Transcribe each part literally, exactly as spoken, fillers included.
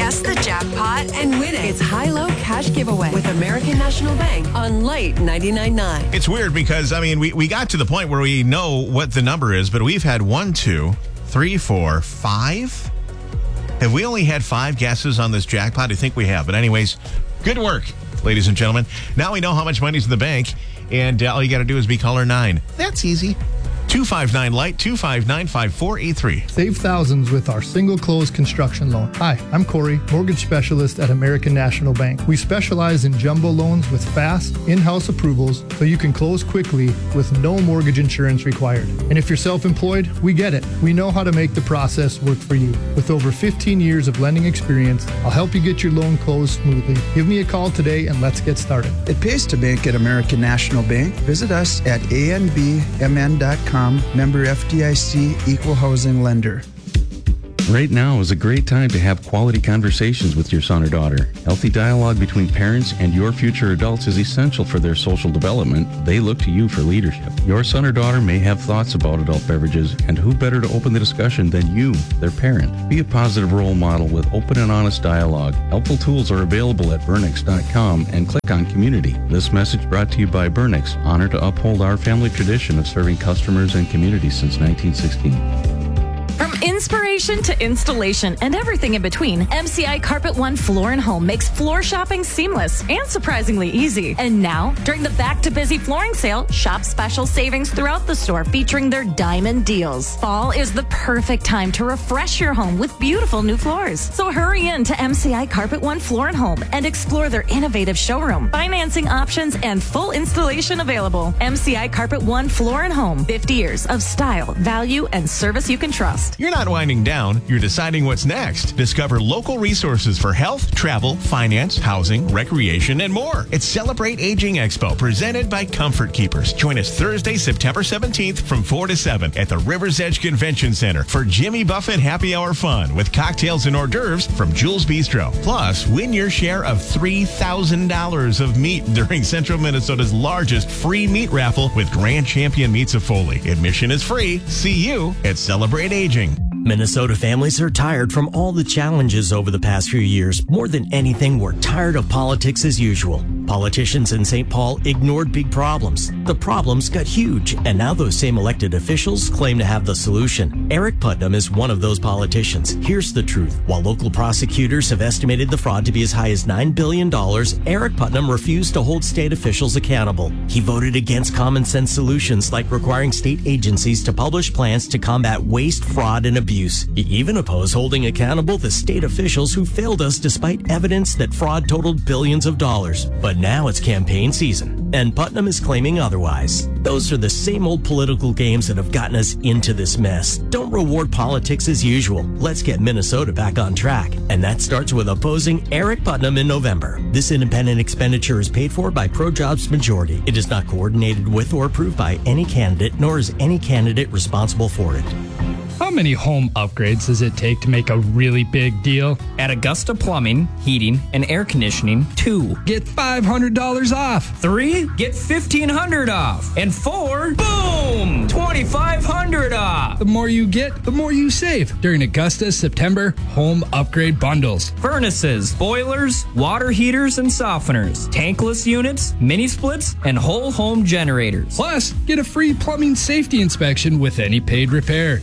Guess the jackpot and win it. It's high-low cash giveaway with American National Bank on Light ninety-nine point nine. It's weird because, I mean, we, we got to the point where we know what the number is, but we've had one, two, three, four, five. Have we only had five guesses on this jackpot? I think we have. But anyways, good work, ladies and gentlemen. Now we know how much money's in the bank, and uh, all you got to do is be caller nine. That's easy. two five nine Light, two five nine, five four eight three. Save thousands with our single close construction loan. Hi, I'm Corey, mortgage specialist at American National Bank. We specialize in jumbo loans with fast, in-house approvals so you can close quickly with no mortgage insurance required. And if you're self-employed, we get it. We know how to make the process work for you. With over fifteen years of lending experience, I'll help you get your loan closed smoothly. Give me a call today and let's get started. It pays to bank at American National Bank. Visit us at a n b m n dot com. Member F D I C, equal housing lender. Right now is a great time to have quality conversations with your son or daughter. Healthy dialogue between parents and your future adults is essential for their social development. They look to you for leadership. Your son or daughter may have thoughts about adult beverages, and who better to open the discussion than you, their parent? Be a positive role model with open and honest dialogue. Helpful tools are available at burnix dot com and click on Community. This message brought to you by Burnix, honored to uphold our family tradition of serving customers and communities since nineteen sixteen. From inspiration to installation and everything in between, M C I Carpet One Floor and Home makes floor shopping seamless and surprisingly easy. And now, during the Back to Busy flooring sale, shop special savings throughout the store featuring their diamond deals. Fall is the perfect time to refresh your home with beautiful new floors. So hurry in to M C I Carpet One Floor and Home and explore their innovative showroom, financing options, and full installation available. M C I Carpet One Floor and Home, fifty years of style, value, and service you can trust. You're not winding down, you're deciding what's next. Discover local resources for health, travel, finance, housing, recreation, and more. It's Celebrate Aging Expo, presented by Comfort Keepers. Join us Thursday, September seventeenth from four to seven at the River's Edge Convention Center for Jimmy Buffett Happy Hour fun with cocktails and hors d'oeuvres from Jules Bistro. Plus, win your share of three thousand dollars of meat during Central Minnesota's largest free meat raffle with Grand Champion Meats of Foley. Admission is free. See you at Celebrate Aging. Minnesota families are tired from all the challenges over the past few years. More than anything, we're tired of politics as usual. Politicians in Saint Paul ignored big problems. The problems got huge, and now those same elected officials claim to have the solution. Eric Putnam is one of those politicians. Here's the truth. While local prosecutors have estimated the fraud to be as high as nine billion dollars, Eric Putnam refused to hold state officials accountable. He voted against common sense solutions like requiring state agencies to publish plans to combat waste, fraud, and abuse. He even opposed holding accountable the state officials who failed us despite evidence that fraud totaled billions of dollars. But now it's campaign season, and Putnam is claiming otherwise. Those are the same old political games that have gotten us into this mess. Don't reward politics as usual. Let's get Minnesota back on track. And that starts with opposing Eric Putnam in November. This independent expenditure is paid for by ProJobs Majority. It is not coordinated with or approved by any candidate, nor is any candidate responsible for it. How many home upgrades does it take to make a really big deal? At Augusta Plumbing, Heating, and Air Conditioning, two, get five hundred dollars off. Three, get fifteen hundred dollars off. And four, boom, twenty-five hundred dollars off. The more you get, the more you save during Augusta's September home upgrade bundles. Furnaces, boilers, water heaters and softeners, tankless units, mini splits, and whole home generators. Plus, get a free plumbing safety inspection with any paid repair.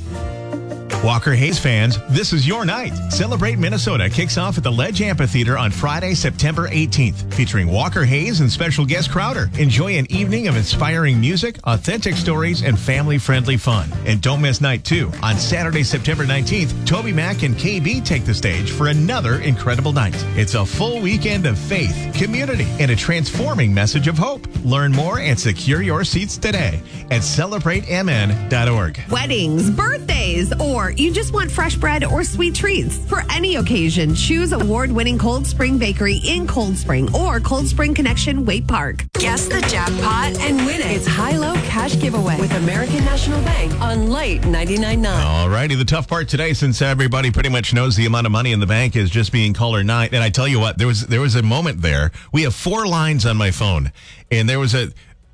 Walker Hayes fans, this is your night. Celebrate Minnesota kicks off at the Ledge Amphitheater on Friday, September eighteenth, featuring Walker Hayes and special guest Crowder. Enjoy an evening of inspiring music, authentic stories, and family-friendly fun. And don't miss night two. On Saturday, September nineteenth, Toby Mac and K B take the stage for another incredible night. It's a full weekend of faith, community, and a transforming message of hope. Learn more and secure your seats today at celebrate m n dot org. Weddings, birthdays, or you just want fresh bread or sweet treats. For any occasion, choose award-winning Cold Spring Bakery in Cold Spring or Cold Spring Connection Waite Park. Guess the jackpot and win it. It's high-low cash giveaway with American National Bank on Light ninety-nine point nine. All righty, the tough part today, since everybody pretty much knows the amount of money in the bank is just being caller nine. And I tell you what, there was there was a moment there. We have four lines on my phone, and there was a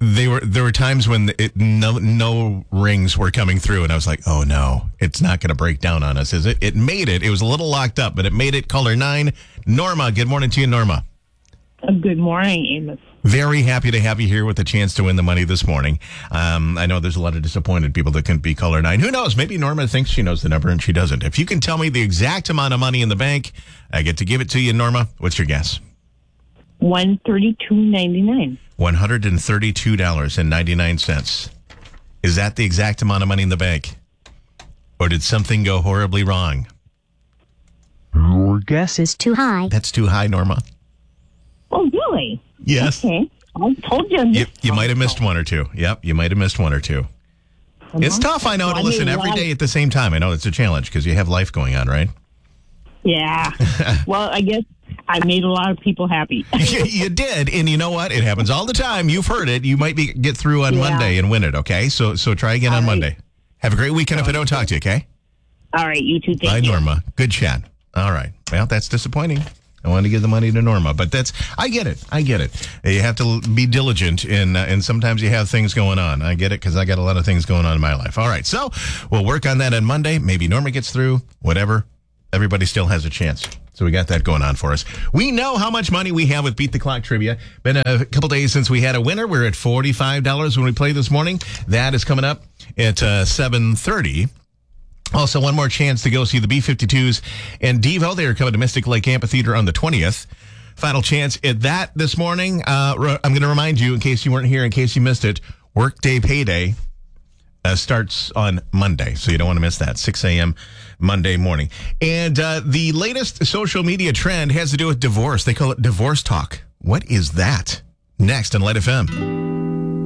they were there were times when it, no no rings were coming through, and I was like, oh no, it's not going to break down on us, is it? It made it. It was a little locked up, but it made it. Caller nine, Norma. Good morning to you, Norma. Uh, good morning, Amos. Very happy to have you here with a chance to win the money this morning. Um, I know there's a lot of disappointed people that couldn't be caller nine. Who knows? Maybe Norma thinks she knows the number and she doesn't. If you can tell me the exact amount of money in the bank, I get to give it to you, Norma. What's your guess? one thirty-two ninety-nine. one hundred thirty-two dollars and ninety-nine cents. Is that the exact amount of money in the bank? Or did something go horribly wrong? Your guess is too high. That's too high, Norma. Oh, really? Yes. Okay. I told you. You, you might have missed one or two. Yep, you might have missed one or two. Uh-huh. It's tough, I know, well, to I listen mean, every well, day at the same time. I know it's a challenge because you have life going on, right? Yeah. Well, I guess I made a lot of people happy. you, you did, and you know what? It happens all the time. You've heard it. You might be get through on yeah. Monday and win it, okay? So so try again all on right. Monday. Have a great weekend if I don't talk to you, okay? All right, you too. Thank Bye, you. Norma. Good chat. All right. Well, that's disappointing. I wanted to give the money to Norma, but that's, I get it. I get it. You have to be diligent, and, uh, and sometimes you have things going on. I get it because I got a lot of things going on in my life. All right, so we'll work on that on Monday. Maybe Norma gets through, whatever. Everybody still has a chance. So we got that going on for us. We know how much money we have with Beat the Clock Trivia. Been a couple days since we had a winner. We're at forty-five dollars when we play this morning. That is coming up at uh, seven thirty. Also, one more chance to go see the B fifty-twos and Devo. They are coming to Mystic Lake Amphitheater on the twentieth. Final chance at that this morning. Uh, I'm going to remind you, in case you weren't here, in case you missed it, Workday Payday uh, starts on Monday. So you don't want to miss that, six a.m. Monday morning. And uh, the latest social media trend has to do with divorce. They call it divorce talk. What is that? Next on Light F M.